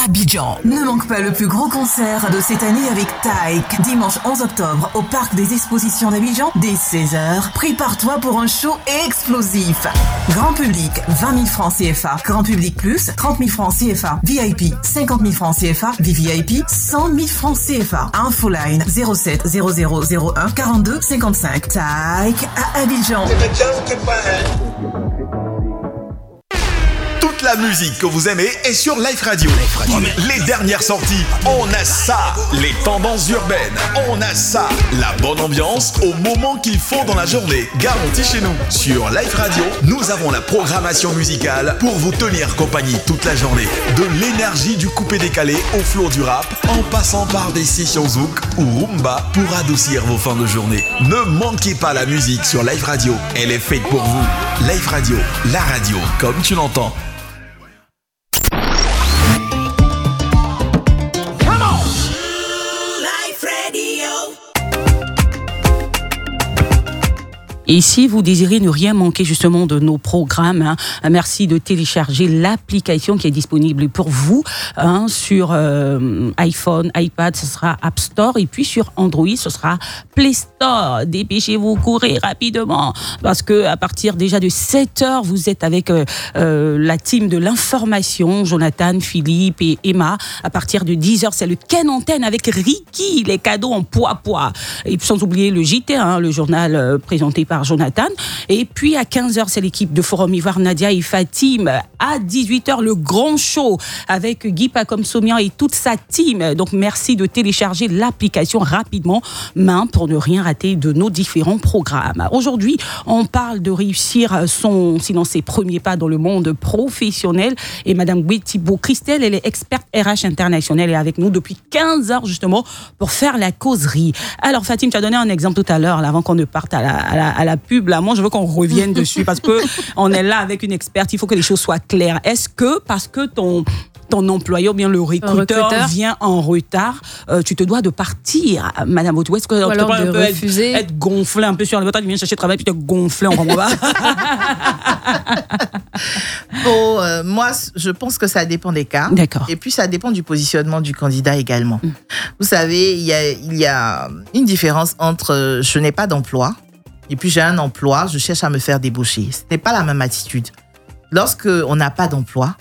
Abidjan. Ne manque pas le plus gros concert de cette année avec Taïk. Dimanche 11 octobre au Parc des Expositions d'Abidjan dès 16h. Prépare-toi pour un show explosif. Grand public, 20 000 francs CFA. Grand public plus, 30 000 francs CFA. VIP, 50 000 francs CFA. VVIP, 100 000 francs CFA. Infoline 07 0001 42 55. Taïk à Abidjan. Toute la musique que vous aimez est sur Life Radio. Les dernières sorties, on a ça. Les tendances urbaines, on a ça. La bonne ambiance au moment qu'il faut dans la journée. Garantie chez nous. Sur Life Radio, nous avons la programmation musicale pour vous tenir compagnie toute la journée. De l'énergie du coupé-décalé au flow du rap, en passant par des sessions zouk ou rumba pour adoucir vos fins de journée. Ne manquez pas la musique sur Life Radio. Elle est faite pour vous. Life Radio, la radio comme tu l'entends. Et si vous désirez ne rien manquer justement de nos programmes, merci de télécharger l'application qui est disponible pour vous sur iPhone, iPad, ce sera App Store, et puis sur Android, ce sera Play Store. Dépêchez-vous, courez rapidement, parce que à partir déjà de 7h, vous êtes avec la team de l'information, Jonathan, Philippe et Emma. À partir de 10h, c'est le Ken Antenne avec Ricky, les cadeaux en poids. Et sans oublier le JT, le journal présenté par Jonathan. Et puis à 15h, c'est l'équipe de Forum Ivoire, Nadia et Fatim. À 18h, le grand show avec Guy Pacom Somian et toute sa team. Donc merci de télécharger l'application rapidement, pour ne rien rater de nos différents programmes. Aujourd'hui, on parle de réussir sinon ses premiers pas dans le monde professionnel. Et Madame Gwetibo Christelle, elle est experte RH internationale et avec nous depuis 15h justement pour faire la causerie. Alors Fatim, tu as donné un exemple tout à l'heure, là, avant qu'on ne parte à la pub. Là, moi, je veux qu'on revienne dessus parce que on est là avec une experte. Il faut que les choses soient claires. Est-ce que parce que ton employeur, bien le recruteur vient en retard, tu te dois de partir, Madame Botou? Est-ce que tu peux être gonflé un peu sur le retard, tu viens chercher travail puis tu es gonflé, on comprend pas? Moi, je pense que ça dépend des cas. D'accord. Et puis, ça dépend du positionnement du candidat également. Vous savez, il y a une différence entre je n'ai pas d'emploi et puis j'ai un emploi, je cherche à me faire débaucher. Ce n'est pas la même attitude. Lorsqu'on n'a pas d'emploi,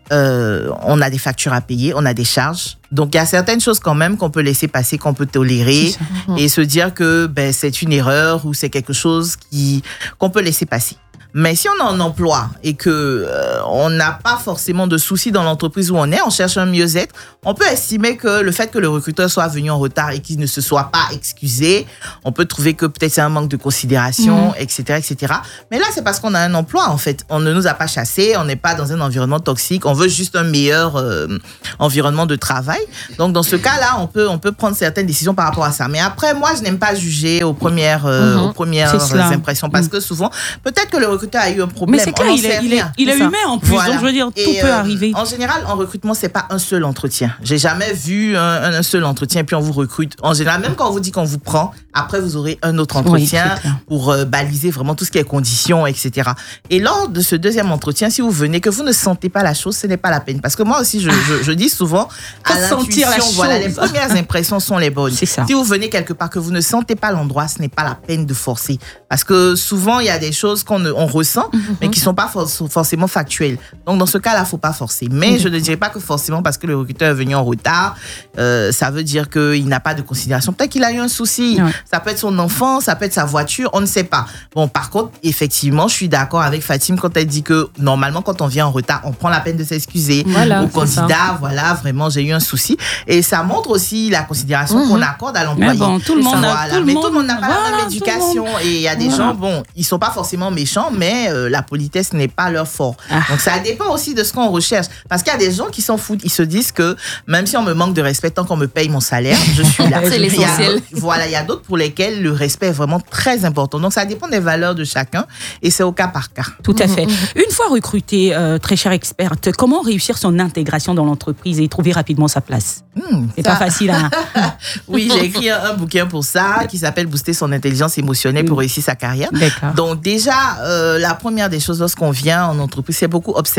on a des factures à payer, on a des charges. Donc, il y a certaines choses quand même qu'on peut laisser passer, qu'on peut tolérer et se dire que c'est une erreur ou c'est quelque chose qu'on peut laisser passer. Mais si on a un emploi et que on n'a pas forcément de soucis dans l'entreprise où on cherche un mieux-être, on peut estimer que le fait que le recruteur soit venu en retard et qu'il ne se soit pas excusé, on peut trouver que peut-être c'est un manque de considération, etc., etc. Mais là, c'est parce qu'on a un emploi, en fait. On ne nous a pas chassés, on n'est pas dans un environnement toxique, on veut juste un meilleur environnement de travail. Donc, dans ce cas-là, on peut prendre certaines décisions par rapport à ça. Mais après, moi, je n'aime pas juger aux premières impressions parce que souvent, peut-être que le recruteur a eu un problème. Mais c'est clair, il est humain en plus. Voilà. Donc, je veux dire, tout peut arriver. En général, en recrutement, c'est pas un seul entretien. J'ai jamais vu un seul entretien et puis on vous recrute. En général, même quand on vous dit qu'on vous prend, après vous aurez un autre entretien pour baliser vraiment tout ce qui est conditions, etc. Et lors de ce deuxième entretien, si vous venez que vous ne sentez pas la chose, ce n'est pas la peine. Parce que moi aussi, je dis souvent, à l'intuition, les premières impressions sont les bonnes. C'est ça. Si vous venez quelque part que vous ne sentez pas l'endroit, ce n'est pas la peine de forcer. Parce que souvent, il y a des choses qu'on ressent, mais qui ne sont pas forcément factuelles. Donc, dans ce cas-là, il ne faut pas forcer. Mais je ne dirais pas que forcément, parce que le recruteur est venu en retard, ça veut dire qu'il n'a pas de considération. Peut-être qu'il a eu un souci. Ouais. Ça peut être son enfant, ça peut être sa voiture, on ne sait pas. Bon, par contre, effectivement, je suis d'accord avec Fatim quand elle dit que normalement, quand on vient en retard, on prend la peine de s'excuser au candidat. Voilà, vraiment, j'ai eu un souci. Et ça montre aussi la considération qu'on accorde à l'employé. Mais bon, tout le monde n'a pas la même éducation. Et il y a des gens, ils ne sont pas forcément méchants, mais la politesse n'est pas leur fort. Donc, ça dépend aussi de ce qu'on recherche. Parce qu'il y a des gens qui s'en foutent. Ils se disent que même si on me manque de respect, tant qu'on me paye mon salaire, je suis là. C'est l'essentiel. Il y a d'autres pour lesquels le respect est vraiment très important. Donc, ça dépend des valeurs de chacun et c'est au cas par cas. Tout à fait. Une fois recrutée, très chère experte, comment réussir son intégration dans l'entreprise et trouver rapidement sa place? C'est pas facile, hein? Oui, j'ai écrit un bouquin pour ça qui s'appelle Booster son intelligence émotionnelle pour réussir sa carrière. D'accord. Donc, déjà, la première des choses lorsqu'on vient en entreprise, c'est beaucoup observer.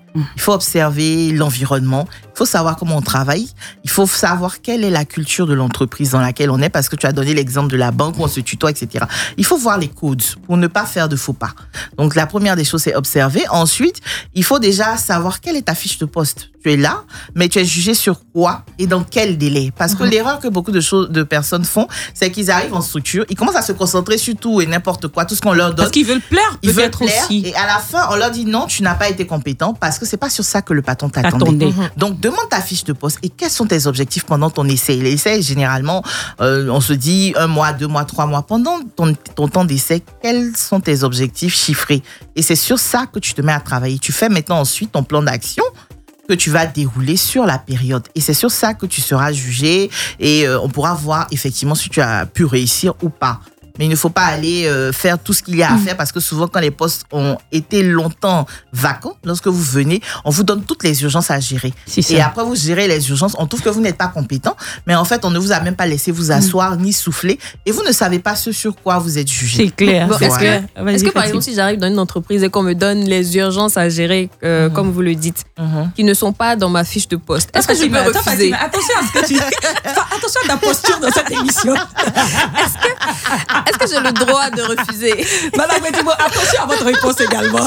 Il faut observer l'environnement. Il faut savoir comment on travaille. Il faut savoir quelle est la culture de l'entreprise dans laquelle on est, parce que tu as donné l'exemple de la banque où on se tutoie, etc. Il faut voir les codes pour ne pas faire de faux pas. Donc, la première des choses, c'est observer. Ensuite, il faut déjà savoir quelle est ta fiche de poste. Tu es là, mais tu es jugé sur quoi et dans quel délai. Parce que l'erreur que beaucoup de personnes font, c'est qu'ils arrivent en structure, ils commencent à se concentrer sur tout et n'importe quoi, tout ce qu'on leur donne. Parce qu'ils veulent plaire, ils veulent peut-être plaire, aussi. et à la fin, on leur dit non, tu n'as pas été compétent parce que c'est pas sur ça que le patron t'attendait. Donc, demande ta fiche de poste et quels sont tes objectifs pendant ton essai. L'essai, généralement, on se dit 1 mois, 2 mois, 3 mois. Pendant ton temps d'essai, quels sont tes objectifs chiffrés? Et c'est sur ça que tu te mets à travailler. Tu fais maintenant ensuite ton plan d'action que tu vas dérouler sur la période. Et c'est sur ça que tu seras jugé et on pourra voir effectivement si tu as pu réussir ou pas. Mais il ne faut pas aller faire tout ce qu'il y a à faire parce que souvent, quand les postes ont été longtemps vacants, lorsque vous venez, on vous donne toutes les urgences à gérer. Et après, vous gérez les urgences, on trouve que vous n'êtes pas compétent, mais en fait, on ne vous a même pas laissé vous asseoir ni souffler et vous ne savez pas ce sur quoi vous êtes jugé. C'est clair. Bon, est-ce que par exemple, si j'arrive dans une entreprise et qu'on me donne les urgences à gérer, comme vous le dites, qui ne sont pas dans ma fiche de poste, est-ce que je peux refuser? Attention à ce que tu dis. Attention à ta posture dans cette émission. Est-ce que j'ai le droit de refuser? Madame Betimo, attention à votre réponse également.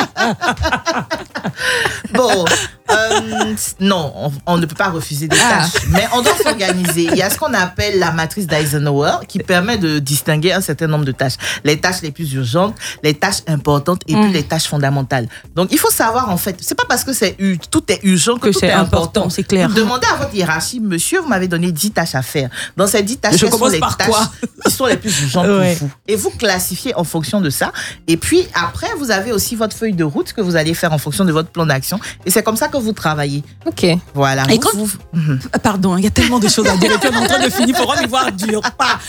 Bon, non, on ne peut pas refuser des tâches, mais on doit s'organiser. Il y a ce qu'on appelle la matrice d'Eisenhower qui permet de distinguer un certain nombre de tâches. Les tâches les plus urgentes, les tâches importantes et puis les tâches fondamentales. Donc, il faut savoir, en fait, c'est pas parce que tout est urgent que tout est important. C'est clair. Demandez à votre hiérarchie, monsieur, vous m'avez donné 10 tâches à faire. Dans ces 10 tâches, quelles sont les tâches qui sont les plus urgentes pour vous? Et vous classifiez en fonction de ça. Et puis, après, vous avez aussi votre feuille de route que vous allez faire en fonction de votre plan d'action. Et c'est comme ça que vous travaillez. Ok. Voilà. Et Pardon, il y a tellement de choses à dire. Et tu es en train de finir pour en y voir dur.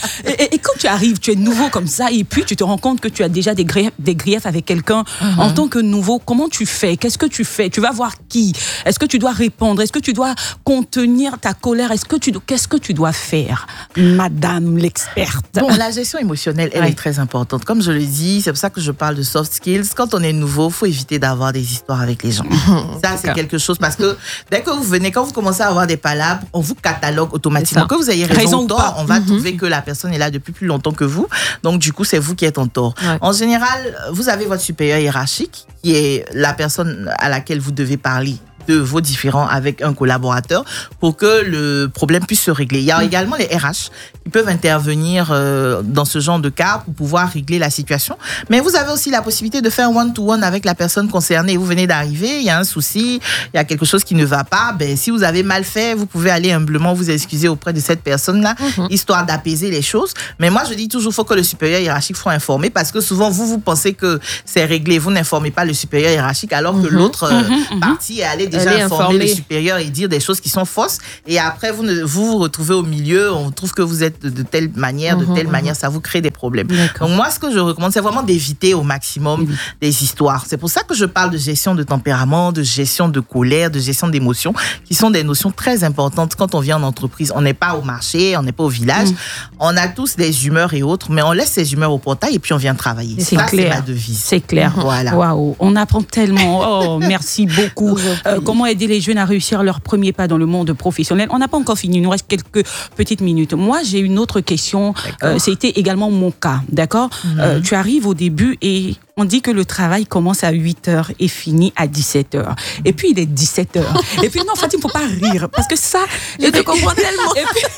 Et quand tu arrives, tu es nouveau comme ça, et puis tu te rends compte que tu as déjà des griefs avec quelqu'un. En tant que nouveau, comment tu fais? Qu'est-ce que tu fais? Tu vas voir qui? Est-ce que tu dois répondre? Est-ce que tu dois contenir ta colère? Qu'est-ce que tu dois faire, madame l'experte? Bon, la gestion émotionnelle, elle est très importante. Comme je le dis, c'est pour ça que je parle de soft skills. Quand on est nouveau, il faut éviter d'avoir des histoires avec les gens. Ça, c'est quelque chose parce que dès que vous venez, quand vous commencez à avoir des palabres, on vous catalogue automatiquement. Que vous ayez raison ou tort, on va trouver que la personne est là depuis plus longtemps que vous. Donc, du coup, c'est vous qui êtes en tort. En général, vous avez votre supérieur hiérarchique qui est la personne à laquelle vous devez parler de vos différends avec un collaborateur pour que le problème puisse se régler. Il y a également les RH qui peuvent intervenir dans ce genre de cas pour pouvoir régler la situation. Mais vous avez aussi la possibilité de faire one-to-one avec la personne concernée. Vous venez d'arriver, il y a un souci, il y a quelque chose qui ne va pas. Ben, si vous avez mal fait, vous pouvez aller humblement vous excuser auprès de cette personne-là, histoire d'apaiser les choses. Mais moi, je dis toujours, il faut que le supérieur hiérarchique soit informé parce que souvent, vous pensez que c'est réglé. Vous n'informez pas le supérieur hiérarchique alors que l'autre partie est allée déjà informer le supérieur et dire des choses qui sont fausses. Et après, vous vous retrouvez au milieu, on trouve que vous êtes de telle manière, ça vous crée des problèmes. Donc moi, ce que je recommande, c'est vraiment d'éviter au maximum des histoires. C'est pour ça que je parle de gestion de tempérament, de gestion de colère, de gestion d'émotions, qui sont des notions très importantes quand on vient en entreprise. On n'est pas au marché, on n'est pas au village. On a tous des humeurs et autres, mais on laisse ces humeurs au portail et puis on vient travailler. C'est clair. C'est ma devise. C'est clair. Voilà. Waouh, on apprend tellement. Oh, merci beaucoup. Comment aider les jeunes à réussir leur premier pas dans le monde professionnel? On n'a pas encore fini, il nous reste quelques petites minutes. Moi, j'ai une autre question. C'était également mon cas, d'accord? Tu arrives au début et on dit que le travail commence à 8h et finit à 17h. Et puis, il est 17h. Et puis, non, en fait, il ne faut pas rire. Parce que ça, je te comprends tellement.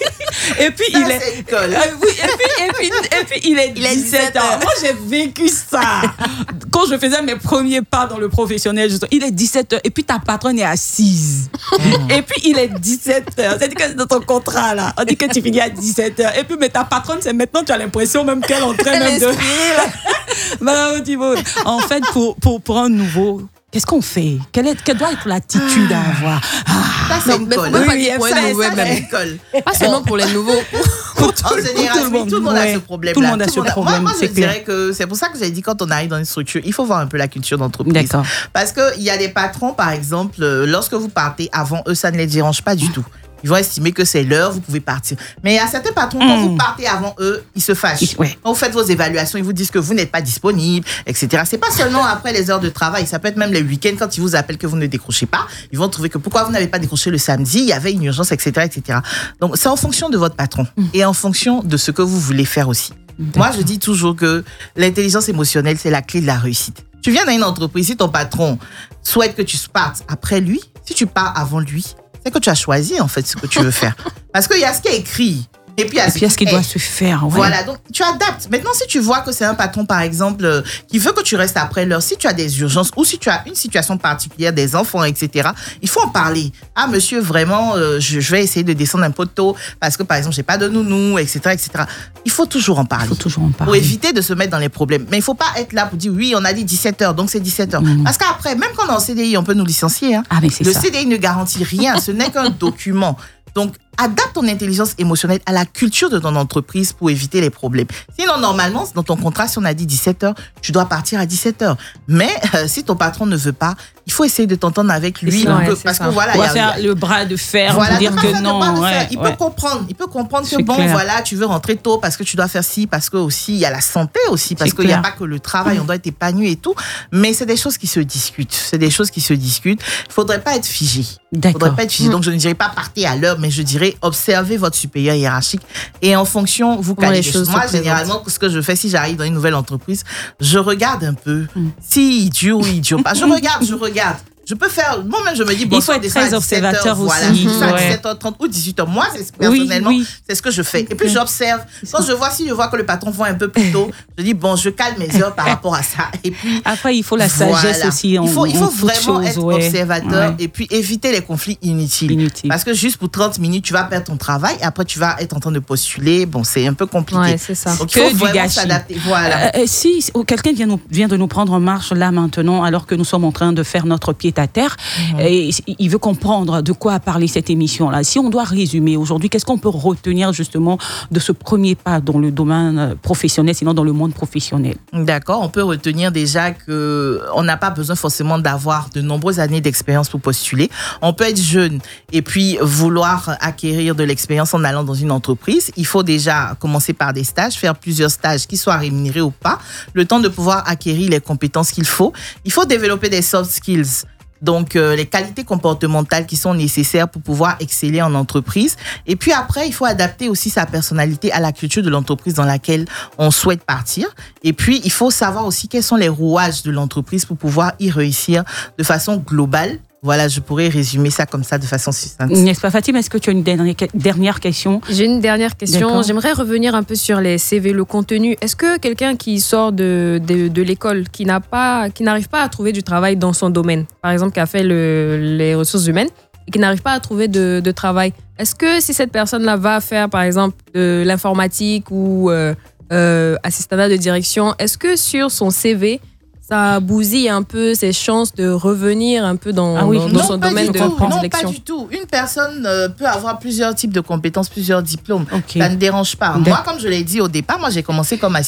Et puis, il est... et puis, il est 17h. Moi, j'ai vécu ça. Quand je faisais mes premiers pas dans le professionnel, il est 17h. Et puis, ta patronne est assise. Et puis, il est 17h. C'est-à-dire que dans ton contrat, là, on dit que tu finis à 17h. Et puis, mais ta patronne, c'est maintenant, tu as l'impression même qu'elle est en train même de... En fait, pour un nouveau, qu'est-ce qu'on fait? Quelle doit être l'attitude à avoir? Ça, c'est une colle. Pas seulement pour les nouveaux. En général, tout le monde a ce problème-là. Tout le monde a ce problème. Moi, je dirais que c'est pour ça que j'ai dit quand on arrive dans une structure, il faut voir un peu la culture d'entreprise. D'accord. Parce qu'il y a des patrons, par exemple, lorsque vous partez avant eux, ça ne les dérange pas du tout. Ils vont estimer que c'est l'heure, vous pouvez partir. Mais il y a certains patrons, quand vous partez avant eux, ils se fâchent. Ouais. Quand vous faites vos évaluations, ils vous disent que vous n'êtes pas disponible, etc. C'est pas seulement après les heures de travail, ça peut être même les week-ends quand ils vous appellent que vous ne décrochez pas. Ils vont trouver que pourquoi vous n'avez pas décroché le samedi, il y avait une urgence, etc., etc. Donc, c'est en fonction de votre patron et en fonction de ce que vous voulez faire aussi. Moi, je dis toujours que l'intelligence émotionnelle, c'est la clé de la réussite. Tu viens dans une entreprise, si ton patron souhaite que tu partes après lui, si tu pars avant lui, c'est que tu as choisi, en fait, ce que tu veux faire. Parce qu'il y a ce qui est écrit. Et puis, il y a ce qui doit se faire. Ouais. Voilà, donc tu adaptes. Maintenant, si tu vois que c'est un patron, par exemple, qui veut que tu restes après l'heure, si tu as des urgences ou si tu as une situation particulière, des enfants, etc., il faut en parler. Ah, monsieur, vraiment, je vais essayer de descendre un peu tôt parce que, par exemple, j'ai pas de nounou, etc., etc. Il faut toujours en parler. Pour éviter de se mettre dans les problèmes. Mais il faut pas être là pour dire, oui, on a dit 17h, donc c'est 17h. Parce qu'après, même quand on est en CDI, on peut nous licencier. Hein. Ah, mais c'est le ça. CDI ne garantit rien. Ce n'est qu'un document. Donc, adapte ton intelligence émotionnelle à la culture de ton entreprise pour éviter les problèmes. Sinon, normalement, dans ton contrat, si on a dit 17h, tu dois partir à 17h. Mais si ton patron ne veut pas, il faut essayer de t'entendre avec lui. Parce que voilà, on va faire le bras de fer voilà, pour dire que non. Il peut comprendre. Il peut comprendre que bon, voilà, tu veux rentrer tôt parce que tu dois faire ci, parce que aussi il y a la santé aussi, parce qu'il n'y a pas que le travail, on doit être épanoui et tout. Mais c'est des choses qui se discutent. C'est des choses qui se discutent. Il faudrait pas être figé. Faudrait pas être figé. Donc je ne dirais pas partez à l'heure, mais je dirais observez votre supérieur hiérarchique et en fonction vous calez les choses. Moi généralement ce que je fais si j'arrive dans une nouvelle entreprise, je regarde un peu si il dure ou il dure pas. Je regarde. Je peux faire, moi-même, je me dis, bon, il faut être très observateur aussi. Voilà, ouais. 17h30 ou 18h. Moi, personnellement, c'est ce que je fais. Et puis, j'observe. Quand si je vois que le patron va un peu plus tôt, je dis, bon, je calme mes heures par rapport à ça. Et puis. Après, il faut la sagesse aussi. Il faut vraiment être observateur et puis éviter les conflits inutiles. Parce que juste pour 30 minutes, tu vas perdre ton travail et après, tu vas être en train de postuler. Bon, c'est un peu compliqué. Ouais, c'est ça. Donc, il faut vraiment s'adapter. Voilà. Si quelqu'un vient de nous prendre en marche là maintenant, alors que nous sommes en train de faire notre pied à terre, et il veut comprendre de quoi a parlé cette émission-là. Si on doit résumer aujourd'hui, qu'est-ce qu'on peut retenir justement de ce premier pas dans le domaine professionnel, sinon dans le monde professionnel? D'accord, on peut retenir déjà qu'on n'a pas besoin forcément d'avoir de nombreuses années d'expérience pour postuler. On peut être jeune et puis vouloir acquérir de l'expérience en allant dans une entreprise. Il faut déjà commencer par des stages, faire plusieurs stages, qu'ils soient rémunérés ou pas, le temps de pouvoir acquérir les compétences qu'il faut. Il faut développer des soft skills. Donc, les qualités comportementales qui sont nécessaires pour pouvoir exceller en entreprise. Et puis après, il faut adapter aussi sa personnalité à la culture de l'entreprise dans laquelle on souhaite partir. Et puis, il faut savoir aussi quels sont les rouages de l'entreprise pour pouvoir y réussir de façon globale. Voilà, je pourrais résumer ça comme ça de façon succincte. N'est-ce pas, Fatima? Est-ce que tu as une dernière question? J'ai une dernière question. D'accord. J'aimerais revenir un peu sur les CV, le contenu. Est-ce que quelqu'un qui sort de l'école, qui n'arrive pas à trouver du travail dans son domaine, par exemple qui a fait les ressources humaines, et qui n'arrive pas à trouver de travail, est-ce que si cette personne-là va faire, par exemple, de l'informatique ou assistanat de direction, est-ce que sur son CV, ça bousille un peu ses chances de revenir un peu dans son domaine de prédilection? Non, pas du tout. Une personne peut avoir plusieurs types de compétences, plusieurs diplômes. Ça ne dérange pas. Moi, comme je l'ai dit au départ, j'ai commencé comme